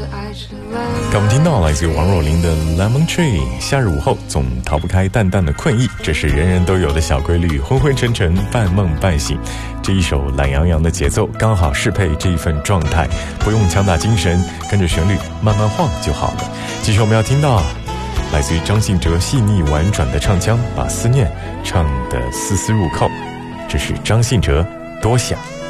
刚我们听到来自于王若琳的 Lemon Tree， 夏日午后总逃不开淡淡的困意，这是人人都有的小规律，昏昏沉沉，半梦半醒。这一首懒洋洋的节奏刚好适配这一份状态，不用强打精神，跟着旋律慢慢晃就好了。继续我们要听到来自于张信哲细腻婉转的唱腔，把思念唱得丝丝入扣，这是张信哲多想。